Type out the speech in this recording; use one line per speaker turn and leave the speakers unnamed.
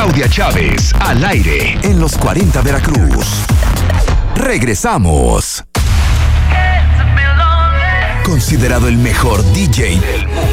Claudia Chávez, al aire, en los 40 Veracruz. Regresamos. Considerado el mejor DJ del mundo.